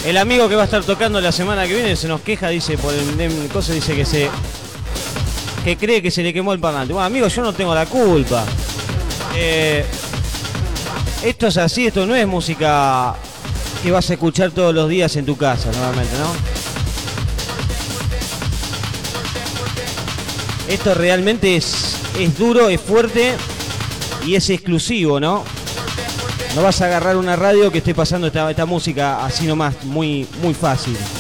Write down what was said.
El amigo que va a estar tocando la semana que viene se nos queja, dice, por el cosa, dice que cree que se le quemó el parlante. Bueno, amigo, yo no tengo la culpa. Esto es así, esto no es música que vas a escuchar todos los días en tu casa, normalmente, ¿no? Esto realmente es duro, es fuerte y es exclusivo, ¿no? No vas a agarrar una radio que esté pasando esta música así nomás, muy fácil.